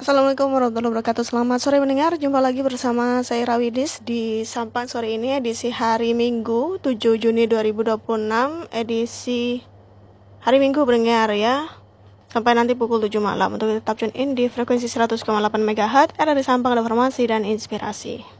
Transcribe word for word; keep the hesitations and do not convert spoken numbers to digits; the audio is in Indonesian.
Assalamualaikum warahmatullahi wabarakatuh. Selamat sore mendengar. Jumpa lagi bersama saya Rawidis di Sampan sore ini, edisi hari Minggu tujuh Juni dua ribu dua puluh enam, edisi hari Minggu pendengar ya. Sampai nanti pukul tujuh malam untuk tetap tune in di frekuensi seratus koma delapan megahertz. Ada di Sampang, ada informasi dan inspirasi.